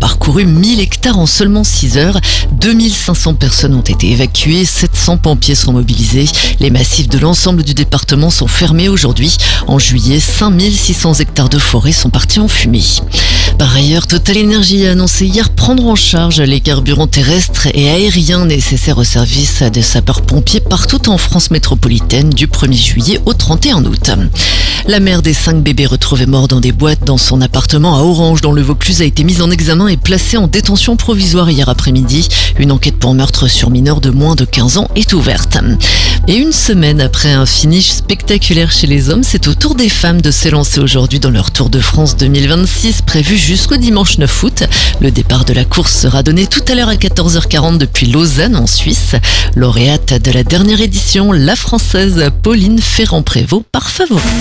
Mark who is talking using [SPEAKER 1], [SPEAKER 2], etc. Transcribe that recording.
[SPEAKER 1] parcouru 1000 hectares en seulement 6 heures. 2500 personnes ont été évacuées, 700 pompiers sont mobilisés. Les massifs de l'ensemble du département sont fermés aujourd'hui. En juillet, 5600 hectares de forêt sont partis en fumée. Par ailleurs, Total Energy a annoncé hier prendre en charge les carburants terrestres et aériens nécessaires au service des sapeurs-pompiers partout en France métropolitaine du 1er juillet au 31 août. La mère des 5 bébés retrouvés morts dans des boîtes dans son appartement à Orange dans le Vaucluse a été mise en examen et placée en détention provisoire hier après-midi. Une enquête pour meurtre sur mineur de moins de 15 ans est ouverte. Et une semaine après un finish spectaculaire chez les hommes, c'est au tour des femmes de s'élancer aujourd'hui dans leur Tour de France 2026 prévu jusqu'au dimanche 9 août. Le départ de la course sera donné tout à l'heure à 14h40 depuis Lausanne en Suisse. Lauréate de la dernière édition, la Française Pauline Ferrand-Prévot part favori.